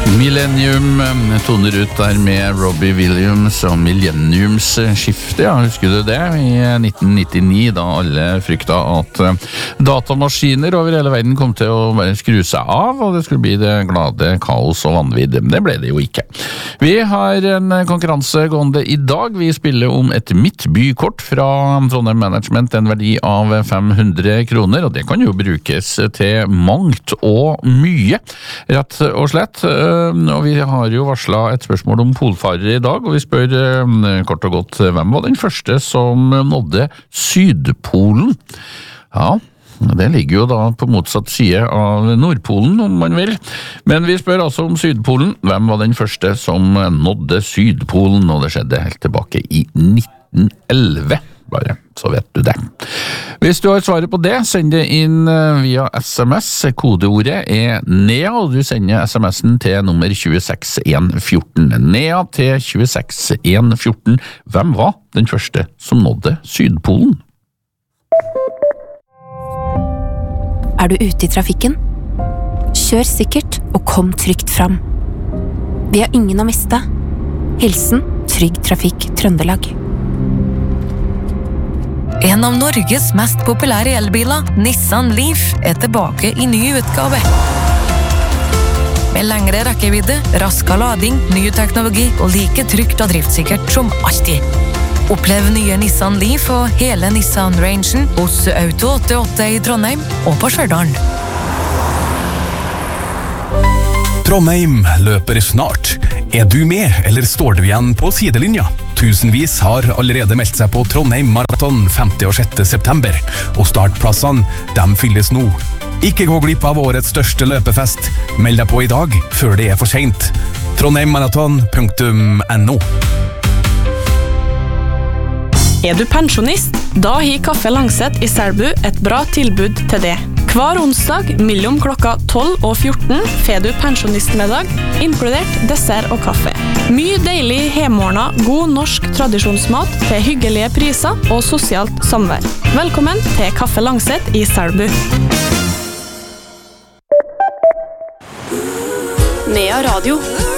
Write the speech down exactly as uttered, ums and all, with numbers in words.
Millennium toner ut der med Robbie Williams og millenniumsskiftet, ja, husker du det? I nitten nittini, da alle frykta at datamaskiner over hele verden kom til å bare skru seg av, og det skulle bli det glade kaos og vanvidd. Det ble det jo ikke. Vi har en konkurranse gående i dag. Vi spiller om et midtbykort fra Trondheim Management, en verdi av fem hundre kroner, og det kan jo brukes til mangt og mye, rett og slett. Og vi har jo varslet et spørsmål om polfarere i dag, og vi spør kort og godt hvem var den første som nådde Sydpolen? Ja, det ligger jo da på motsatt side av Nordpolen, om man vil. Men vi spør altså om Sydpolen. Hvem var den første som nådde Sydpolen? Og det skjedde helt tilbake i nitten elleve. Bare, så vet du det. Hvis du har svaret på det, send det inn via sms. Kodeordet er NEA, og du sender sms'en til nummer to seks en one four. NEA til to seks en one four. Hvem var den første som nådde Sydpolen? Er du ute i trafikken? Kjør sikkert og kom trygt fram. Vi har ingen å miste. Hilsen Trygg Trafikk Trøndelag. En av Norges mest populære elbiler, Nissan Leaf, er tilbake i ny utgave. Med lengre rekkevidde, raskere lading, ny teknologi og like trygt og driftssikkert som alltid. Opplev nye Nissan Leaf og hele Nissan-rangen hos Auto åttiåtte i Trondheim og på Stjørdal. Trondheim løper snart. Er du med, eller står du igjen på sidelinja? Tusenvis har allerede meldt seg på Trondheim Marathon femte og sjette september, og startplassene, de fylles nå. Ikke gå glipp av årets største løpefest. Meld deg på i dag, før det er for sent. trondheimmarathon punktum no. Er du pensjonist? Da har Kaffe Langset i Selbu et bra tilbud til det. Hver onsdag mellom klokka tolv og fjorten får du pensjonistmiddag, inkludert dessert og kaffe. Mye deilig hjemmeordnet, god norsk tradisjonsmat til hyggelige priser og sosialt samvær. Velkommen til Kaffe Langset i Selbu. Nea Radio.